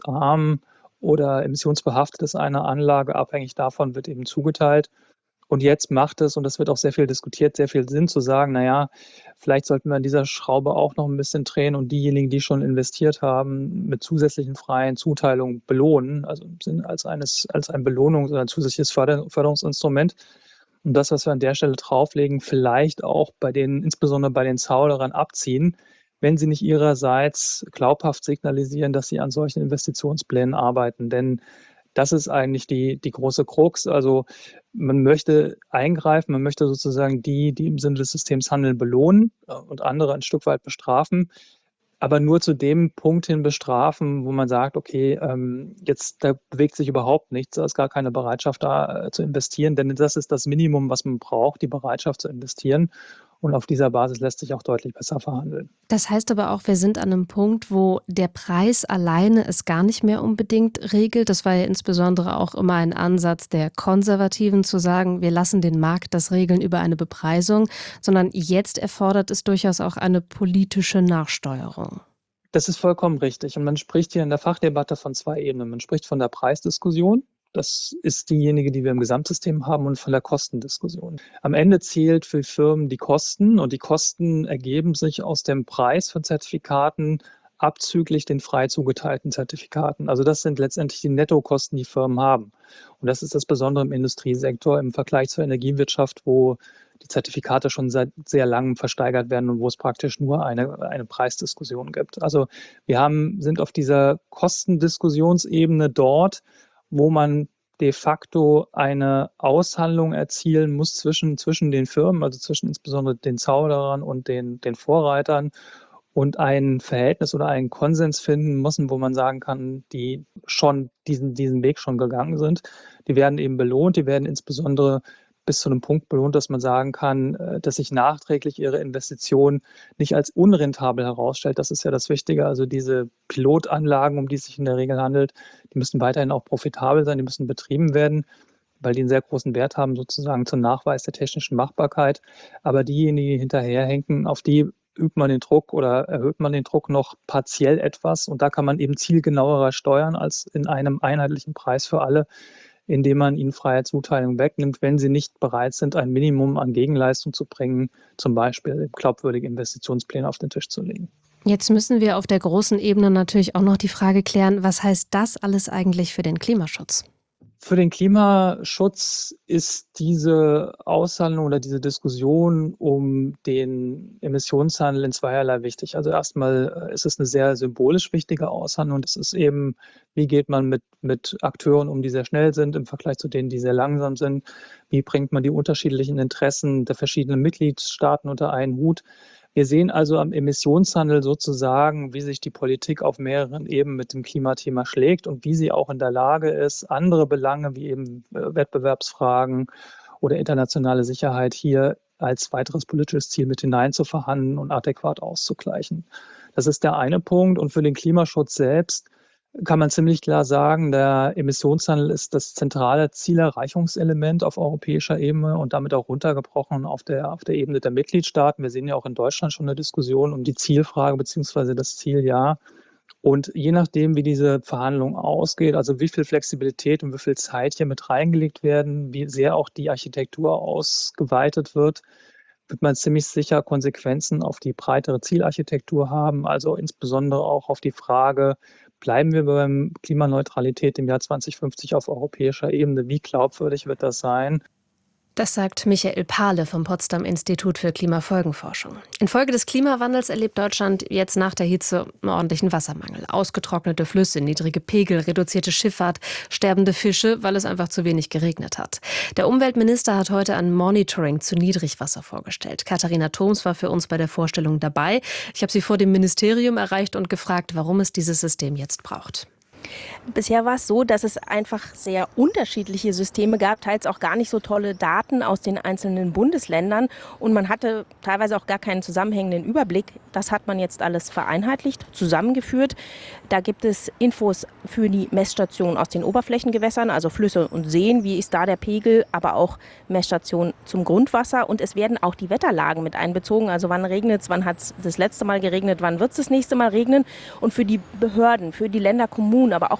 emissionsarm oder emissionsbehaftet ist eine Anlage, abhängig davon wird eben zugeteilt. Und jetzt macht es, und das wird auch sehr viel diskutiert, sehr viel Sinn zu sagen, naja, vielleicht sollten wir an dieser Schraube auch noch ein bisschen drehen und diejenigen, die schon investiert haben, mit zusätzlichen freien Zuteilungen belohnen, also im Sinne als ein Belohnungs- oder ein zusätzliches Förderungsinstrument. Und das, was wir an der Stelle drauflegen, vielleicht auch insbesondere bei den Zauderern abziehen, wenn sie nicht ihrerseits glaubhaft signalisieren, dass sie an solchen Investitionsplänen arbeiten. Denn das ist eigentlich die große Krux. Also man möchte eingreifen, man möchte sozusagen die im Sinne des Systems handeln, belohnen und andere ein Stück weit bestrafen, aber nur zu dem Punkt hin bestrafen, wo man sagt, okay, jetzt da bewegt sich überhaupt nichts, da ist gar keine Bereitschaft da zu investieren, denn das ist das Minimum, was man braucht, die Bereitschaft zu investieren. Und auf dieser Basis lässt sich auch deutlich besser verhandeln. Das heißt aber auch, wir sind an einem Punkt, wo der Preis alleine es gar nicht mehr unbedingt regelt. Das war ja insbesondere auch immer ein Ansatz der Konservativen, zu sagen, wir lassen den Markt das regeln über eine Bepreisung, sondern jetzt erfordert es durchaus auch eine politische Nachsteuerung. Das ist vollkommen richtig. Und man spricht hier in der Fachdebatte von zwei Ebenen. Man spricht von der Preisdiskussion. Das ist diejenige, die wir im Gesamtsystem haben, und von der Kostendiskussion. Am Ende zählt für Firmen die Kosten, und die Kosten ergeben sich aus dem Preis von Zertifikaten abzüglich den frei zugeteilten Zertifikaten. Also das sind letztendlich die Nettokosten, die Firmen haben. Und das ist das Besondere im Industriesektor im Vergleich zur Energiewirtschaft, wo die Zertifikate schon seit sehr langem versteigert werden und wo es praktisch nur eine Preisdiskussion gibt. Also sind auf dieser Kostendiskussionsebene dort, wo man de facto eine Aushandlung erzielen muss zwischen den Firmen, also zwischen insbesondere den Zauberern und den Vorreitern, und ein Verhältnis oder einen Konsens finden müssen, wo man sagen kann, die schon diesen Weg schon gegangen sind, die werden eben belohnt, die werden insbesondere bis zu einem Punkt belohnt, dass man sagen kann, dass sich nachträglich ihre Investition nicht als unrentabel herausstellt. Das ist ja das Wichtige. Also diese Pilotanlagen, um die es sich in der Regel handelt, die müssen weiterhin auch profitabel sein, die müssen betrieben werden, weil die einen sehr großen Wert haben, sozusagen zum Nachweis der technischen Machbarkeit. Aber diejenigen, die hinterherhinken, auf die übt man den Druck oder erhöht man den Druck noch partiell etwas. Und da kann man eben zielgenauerer steuern als in einem einheitlichen Preis für alle, indem man ihnen freie Zuteilung wegnimmt, wenn sie nicht bereit sind, ein Minimum an Gegenleistung zu bringen, zum Beispiel glaubwürdige Investitionspläne auf den Tisch zu legen. Jetzt müssen wir auf der großen Ebene natürlich auch noch die Frage klären, was heißt das alles eigentlich für den Klimaschutz? Für den Klimaschutz ist diese Aushandlung oder diese Diskussion um den Emissionshandel in zweierlei wichtig. Also erstmal ist es eine sehr symbolisch wichtige Aushandlung. Das ist eben, wie geht man mit Akteuren um, die sehr schnell sind im Vergleich zu denen, die sehr langsam sind? Wie bringt man die unterschiedlichen Interessen der verschiedenen Mitgliedstaaten unter einen Hut? Wir sehen also am Emissionshandel sozusagen, wie sich die Politik auf mehreren Ebenen mit dem Klimathema schlägt und wie sie auch in der Lage ist, andere Belange wie eben Wettbewerbsfragen oder internationale Sicherheit hier als weiteres politisches Ziel mit hineinzuverhandeln und adäquat auszugleichen. Das ist der eine Punkt. Und für den Klimaschutz selbst kann man ziemlich klar sagen, der Emissionshandel ist das zentrale Zielerreichungselement auf europäischer Ebene und damit auch runtergebrochen auf der Ebene der Mitgliedstaaten. Wir sehen ja auch in Deutschland schon eine Diskussion um die Zielfrage bzw. das Zieljahr. Und je nachdem, wie diese Verhandlung ausgeht, also wie viel Flexibilität und wie viel Zeit hier mit reingelegt werden, wie sehr auch die Architektur ausgeweitet wird man ziemlich sicher Konsequenzen auf die breitere Zielarchitektur haben, also insbesondere auch auf die Frage, bleiben wir beim Klimaneutralität im Jahr 2050 auf europäischer Ebene? Wie glaubwürdig wird das sein? Das sagt Michael Pahle vom Potsdam Institut für Klimafolgenforschung. Infolge des Klimawandels erlebt Deutschland jetzt nach der Hitze einen ordentlichen Wassermangel. Ausgetrocknete Flüsse, niedrige Pegel, reduzierte Schifffahrt, sterbende Fische, weil es einfach zu wenig geregnet hat. Der Umweltminister hat heute ein Monitoring zu Niedrigwasser vorgestellt. Katharina Thoms war für uns bei der Vorstellung dabei. Ich habe sie vor dem Ministerium erreicht und gefragt, warum es dieses System jetzt braucht. Bisher war es so, dass es einfach sehr unterschiedliche Systeme gab, teils auch gar nicht so tolle Daten aus den einzelnen Bundesländern und man hatte teilweise auch gar keinen zusammenhängenden Überblick. Das hat man jetzt alles vereinheitlicht, zusammengeführt. Da gibt es Infos für die Messstationen aus den Oberflächengewässern, also Flüsse und Seen, wie ist da der Pegel, aber auch Messstationen zum Grundwasser und es werden auch die Wetterlagen mit einbezogen, also wann regnet es, wann hat es das letzte Mal geregnet, wann wird es das nächste Mal regnen und für die Behörden, für die Länder, Kommunen, aber auch